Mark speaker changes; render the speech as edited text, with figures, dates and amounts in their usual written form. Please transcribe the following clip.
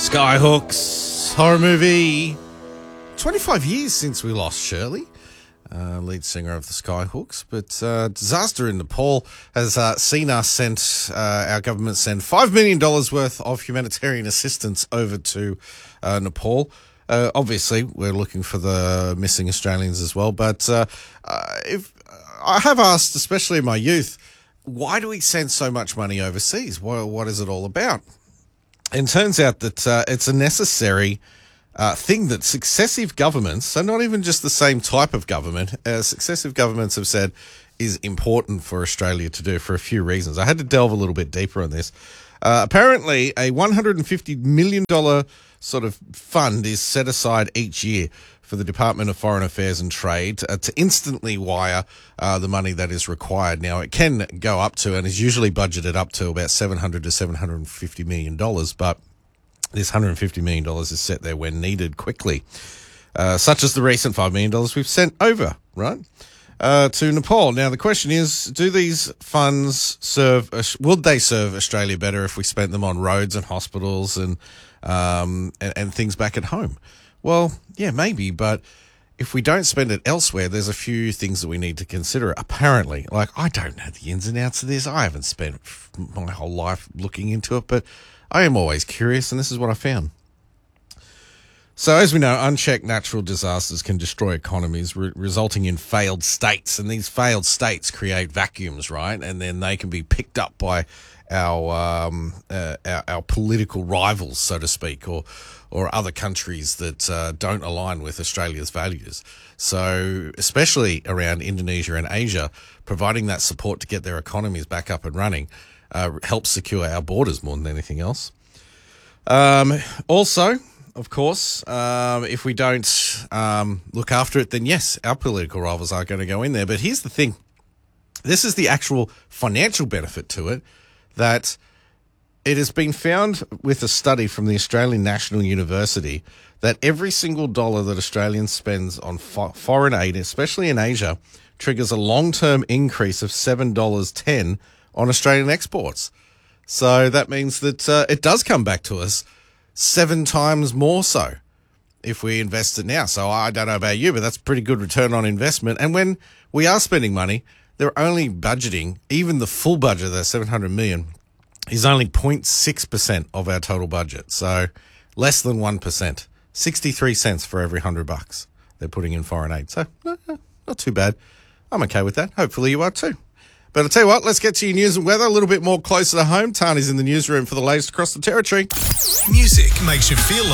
Speaker 1: Skyhooks horror movie. 25 years since we lost Shirley, lead singer of the Skyhooks. But disaster in Nepal has seen us our government send $5 million worth of humanitarian assistance over to Nepal. Obviously, we're looking for the missing Australians as well. But if I have asked, especially in my youth, why do we send so much money overseas? What is it all about? And it turns out that it's a necessary thing that successive governments, so not even just the same type of government, successive governments have said is important for Australia to do for a few reasons. I had to delve a little bit deeper on this. Apparently, a $150 million sort of fund is set aside each year for the Department of Foreign Affairs and Trade to instantly wire the money that is required. Now, it can go up to, and is usually budgeted up to, about $700 to $750 million, but this $150 million is set there when needed quickly, such as the recent $5 million we've sent over, right, to Nepal. Now, the question is, do these funds would they serve Australia better if we spent them on roads and hospitals and things back at home? Well, yeah, maybe, but if we don't spend it elsewhere, there's a few things that we need to consider. Apparently, like, I don't know the ins and outs of this. I haven't spent my whole life looking into it, but I am always curious, and this is what I found. So, as we know, unchecked natural disasters can destroy economies, resulting in failed states, and these failed states create vacuums, right? And then they can be picked up by our political rivals, so to speak, or other countries that don't align with Australia's values. So, especially around Indonesia and Asia, providing that support to get their economies back up and running helps secure our borders more than anything else. Also, of course, if we don't look after it, then yes, our political rivals are going to go in there. But here's the thing. This is the actual financial benefit to it, that it has been found with a study from the Australian National University that every single dollar that Australians spends on foreign aid, especially in Asia, triggers a long-term increase of $7.10 on Australian exports. So that means that it does come back to us 7 times more so if we invest it now. So I don't know about you, but that's pretty good return on investment. And when we are spending money, they're only budgeting, even the full budget, that $700 million, is only 0.6% of our total budget. So less than 1%. 63 cents for every $100 they're putting in foreign aid. So not too bad. I'm okay with that. Hopefully you are too. But I'll tell you what, let's get to your news and weather a little bit more closer to home. Tani's in the newsroom for the latest across the territory.
Speaker 2: Music makes you feel like